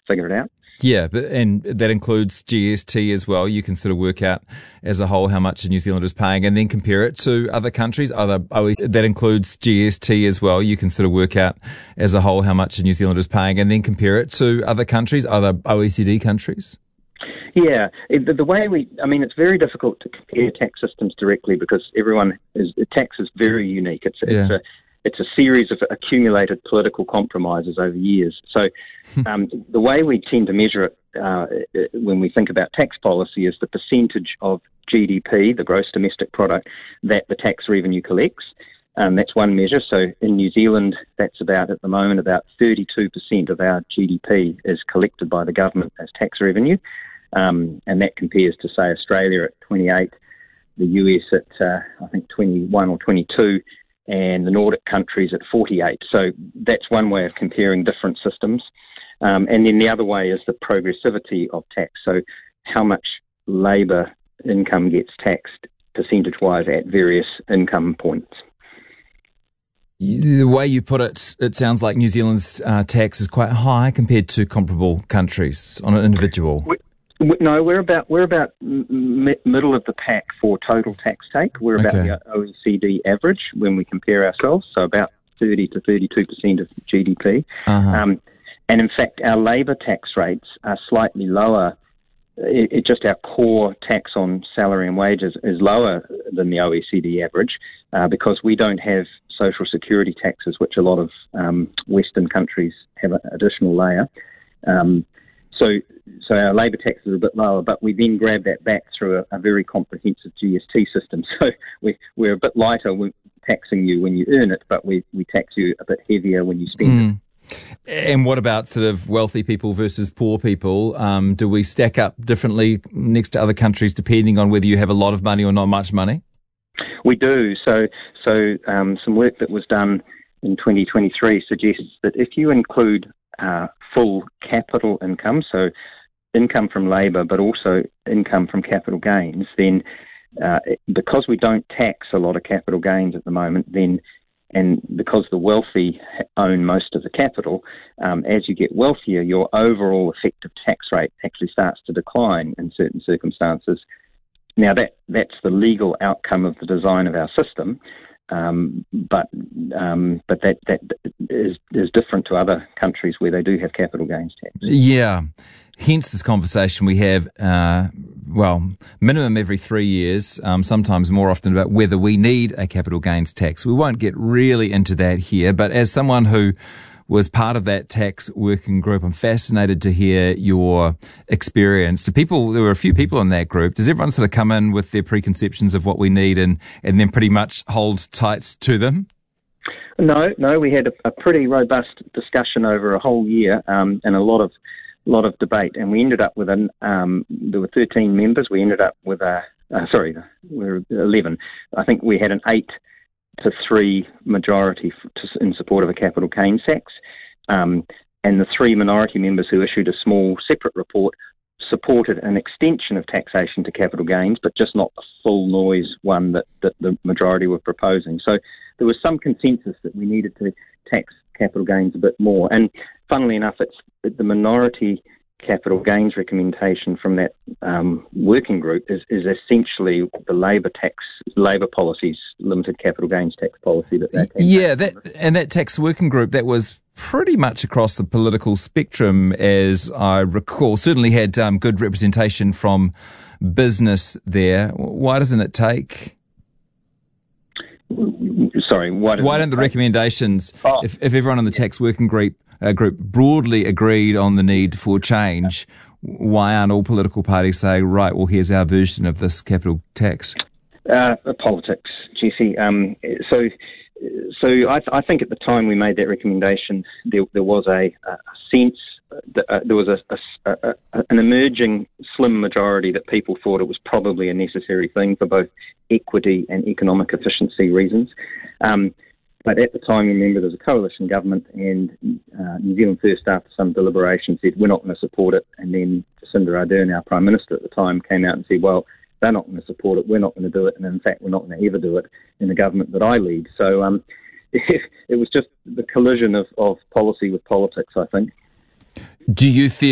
figure it out. Yeah, and that includes GST as well. You can sort of work out as a whole how much New Zealand is paying and then compare it to other countries. That includes GST as well. You can sort of work out as a whole how much New Zealand is paying and then compare it to other countries, other OECD countries. Yeah, the way it's very difficult to compare tax systems directly because tax is very unique. It's a series of accumulated political compromises over years. So the way we tend to measure it when we think about tax policy is the percentage of GDP, the gross domestic product, that the tax revenue collects. That's one measure. So in New Zealand, that's at the moment, about 32% of our GDP is collected by the government as tax revenue. And that compares to, say, Australia at 28, the US at, I think, 21 or 22, and the Nordic countries at 48. So that's one way of comparing different systems. And then the other way is the progressivity of tax. So how much labour income gets taxed percentage-wise at various income points. The way you put it, it sounds like New Zealand's tax is quite high compared to comparable countries on an individual. No, we're about middle of the pack for total tax take. We're about the OECD average when we compare ourselves, so about 30 to 32% of GDP. And in fact, our labour tax rates are slightly lower. Just our core tax on salary and wages is lower than the OECD average because we don't have social security taxes, which a lot of Western countries have an additional layer. So our labour taxes are a bit lower, but we then grab that back through a very comprehensive GST system. So we're a bit lighter with taxing you when you earn it, but we tax you a bit heavier when you spend it. And what about sort of wealthy people versus poor people? Do we stack up differently next to other countries depending on whether you have a lot of money or not much money? We do. So some work that was done in 2023 suggests that if you include full capital income, so income from labour, but also income from capital gains, then because we don't tax a lot of capital gains at the moment, and because the wealthy own most of the capital, as you get wealthier, your overall effective tax rate actually starts to decline in certain circumstances. Now, that's the legal outcome of the design of our system, but that is different to other countries where they do have capital gains tax. Yeah. Hence this conversation we have, minimum every 3 years, sometimes more often, about whether we need a capital gains tax. We won't get really into that here, but as someone who was part of that tax working group, I'm fascinated to hear your experience. There were a few people in that group. Does everyone sort of come in with their preconceptions of what we need and then pretty much hold tight to them? No, we had a pretty robust discussion over a whole year, and a lot of debate, and we ended up with there were 13 members. We ended up with we were 11. I think we had an 8-3 majority in support of a capital gains tax, and the 3 minority members who issued a small separate report supported an extension of taxation to capital gains, but just not the full noise one that the majority were proposing. So there was some consensus that we needed to tax capital gains a bit more. And funnily enough, it's the minority capital gains recommendation from that working group is essentially the Labour policy's limited capital gains tax policy that that tax working group that was pretty much across the political spectrum, as I recall, certainly had good representation from business there. Why doesn't it take? Sorry, why don't the recommendations, if everyone in the tax working group broadly agreed on the need for change, why aren't all political parties saying, right, well, here's our version of this capital tax? Politics, Jesse. So I think at the time we made that recommendation, there was a sense that there was an emerging slim majority that people thought it was probably a necessary thing for both equity and economic efficiency reasons. But at the time, remember, there was a coalition government, and New Zealand First, after some deliberation, said, we're not going to support it. And then Jacinda Ardern, our Prime Minister at the time, came out and said, well, they're not going to support it, we're not going to do it, and in fact, we're not going to ever do it in the government that I lead. So it was just the collision of policy with politics, I think. Do you feel